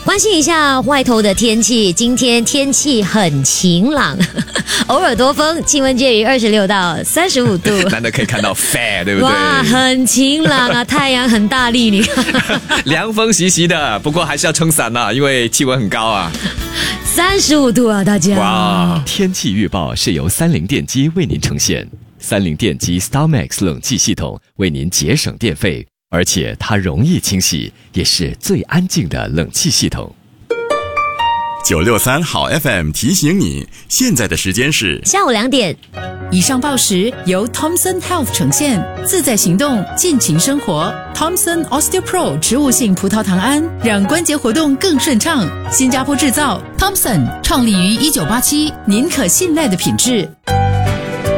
关心一下外头的天气，今天天气很晴朗，偶尔多风，气温介于26到35度。 难得可以看到 fair， 对不对？ 哇，很晴朗啊，太阳很大力，你看。 凉风习习的，不过还是要撑伞啊，因为气温很高啊。 35度啊，大家。 哇！ 天气预报是由三菱电机为您呈现，三菱电机 StarMax 冷气系统为您节省电费，而且它容易清洗，也是最安静的冷气系统。 963好 FM 提醒你，现在的时间是下午2点。 以上报时由 Thomson Health 呈现，自在行动，尽情生活。Thomson OsteoPro 植物性葡萄糖胺，让关节活动更顺畅。新加坡制造 ，Thomson 创立于1987，您可信赖的品质。